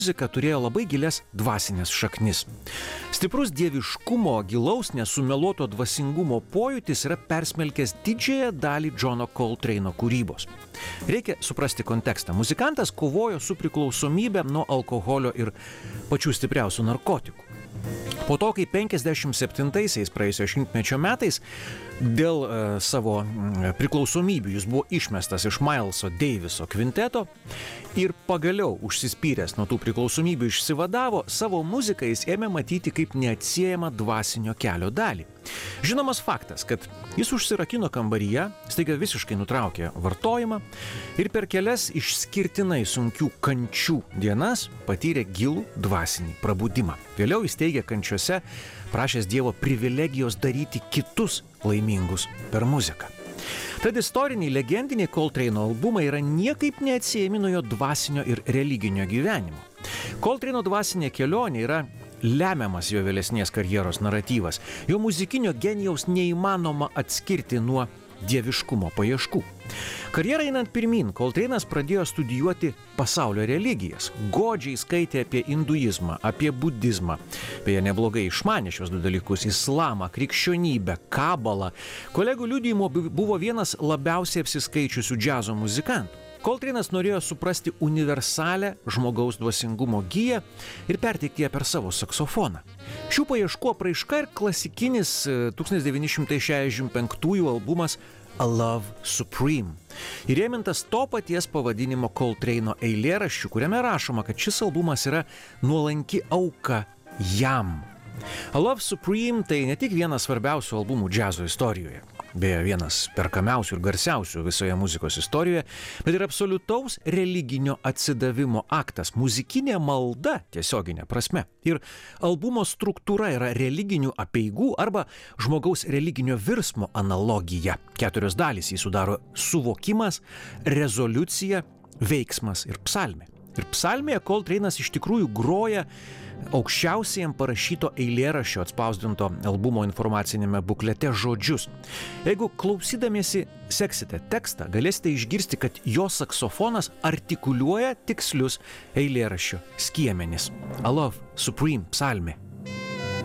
muzika turėjo labai gilias dvasinės šaknis. Stiprus dieviškumo, gilaus nesumeluoto dvasingumo pojūtis yra persmelkęs didžiąją dalį Johno Coltrane'o kūrybos. Reikia suprasti kontekstą. Muzikantas kovojo su priklausomybė nuo alkoholio ir pačių stipriausių narkotikų. Po to, kai 57-aisiais praėjusio šimtmečio metais dėl savo priklausomybių jis buvo išmestas iš Mileso Daviso kvinteto ir pagaliau užsispyręs nuo tų priklausomybių išsivadavo, savo muziką jis ėmė matyti kaip neatsiejamą dvasinio kelio dalį. Žinomas faktas, kad jis užsirakino kambaryje, staiga visiškai nutraukė vartojimą ir per kelias išskirtinai sunkių kančių dienas patyrė gilų dvasinį prabudimą. Vėliau jis teigė kančiose prašęs Dievo privilegijos daryti kitus laimingus per muziką. Tad istoriniai legendiniai Coltrane'o albumai yra niekaip neatsiejami nuo jo dvasinio ir religinio gyvenimo. Coltrane'o dvasinė kelionė yra lemiamas jo vėlesnės karjeros naratyvas. Jo muzikinio genijaus neįmanoma atskirti nuo dieviškumo paieškų. Karjerą einant pirmyn, Coltrane'as pradėjo studijuoti pasaulio religijas. Godžiai skaitė apie hinduizmą, apie budizmą. Beje, neblogai išmanė šios du dalykus – islamą, krikščionybę, kabalą. Kolegų liudijimu buvo vienas labiausiai apsiskaičiusių džiazo muzikantų. Coltrane'as norėjo suprasti universalę žmogaus dvasingumo giją ir perteikti ją per savo saksofoną. Šių paieškų apraiška ir klasikinis 1965 albumas A Love Supreme. Įrėmintas to paties pavadinimo Coltrane'o eilėraščių, kuriame rašoma, kad šis albumas yra nuolanki auka jam. A Love Supreme tai ne tik vienas svarbiausių albumų džiazo istorijoje, beje, vienas perkamiausių ir garsiausių visoje muzikos istorijoje, bet ir absoliutaus religinio atsidavimo aktas, muzikinė malda tiesioginė prasme. Ir albumo struktūra yra religinių apeigų arba žmogaus religinio virsmo analogija. 4 dalys jį sudaro suvokimas, rezoliucija, veiksmas ir psalmė. Ir psalmėje Coltrane'as iš tikrųjų groja aukščiausiai jam parašyto eilėraščio atspausdinto albumo informacinėme buklete žodžius. Jeigu klausydamiesi seksite tekstą, galėsite išgirsti, kad jo saksofonas artikuliuoja tikslius eilėraščio skiemenis. A Love Supreme psalmė.